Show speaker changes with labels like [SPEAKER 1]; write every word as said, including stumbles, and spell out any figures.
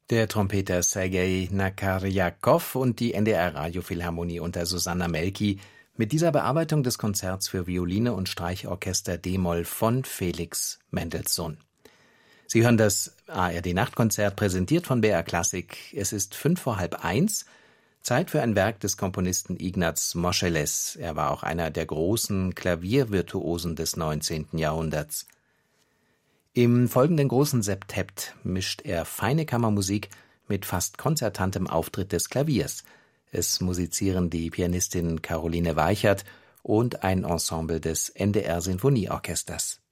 [SPEAKER 1] Der Trompeter Sergei Nakarjakow und die N D R-Radiophilharmonie unter Susanna Melki mit dieser Bearbeitung des Konzerts für Violine und Streichorchester d-Moll von Felix Mendelssohn. Sie hören das A R D-Nachtkonzert, präsentiert von B R Klassik. Es ist fünf vor halb eins, Zeit für ein Werk des Komponisten Ignaz Moscheles. Er war auch einer der großen Klaviervirtuosen des neunzehnten Jahrhunderts. Im folgenden großen Septett mischt er feine Kammermusik mit fast konzertantem Auftritt des Klaviers. Es musizieren die Pianistin Caroline Weichert und ein Ensemble des N D R-Sinfonieorchesters.